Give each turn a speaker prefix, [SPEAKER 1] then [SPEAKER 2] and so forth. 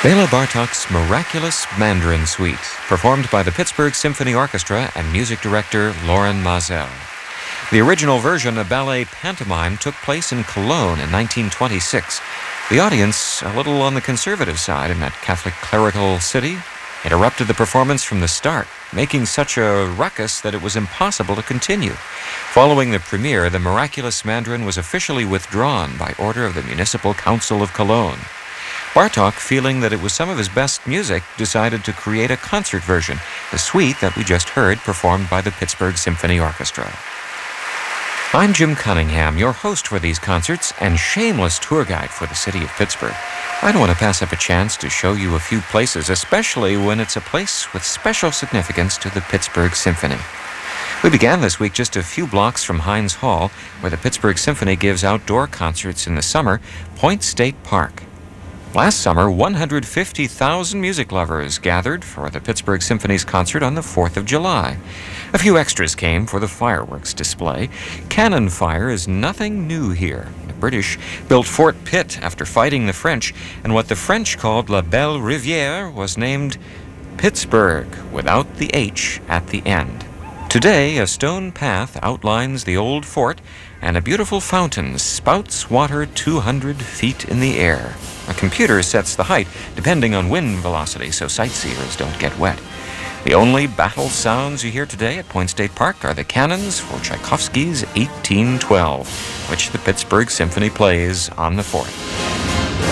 [SPEAKER 1] Bela Bartok's Miraculous Mandarin Suite, performed by the Pittsburgh Symphony Orchestra and music director Loren Maazel. The original version, a ballet pantomime, took place in Cologne in 1926. The audience, a little on the conservative side in that Catholic clerical city, interrupted the performance from the start, making such a ruckus that it was impossible to continue. Following the premiere, the Miraculous Mandarin was officially withdrawn by order of the Municipal Council of Cologne. Bartok, feeling that it was some of his best music, decided to create a concert version, the suite that we just heard performed by the Pittsburgh Symphony Orchestra. I'm Jim Cunningham, your host for these concerts and shameless tour guide for the city of Pittsburgh. I don't want to pass up a chance to show you a few places, especially when it's a place with special significance to the Pittsburgh Symphony. We began this week just a few blocks from Heinz Hall, where the Pittsburgh Symphony gives outdoor concerts in the summer, Point State Park. Last summer, 150,000 music lovers gathered for the Pittsburgh Symphony's concert on the 4th of July. A few extras came for the fireworks display. Cannon fire is nothing new here. The British built Fort Pitt after fighting the French, and what the French called La Belle Rivière was named Pittsburgh, without the H at the end. Today, a stone path outlines the old fort, and a beautiful fountain spouts water 200 feet in the air. A computer sets the height depending on wind velocity so sightseers don't get wet. The only battle sounds you hear today at Point State Park are the cannons for Tchaikovsky's 1812, which the Pittsburgh Symphony plays on the 4th.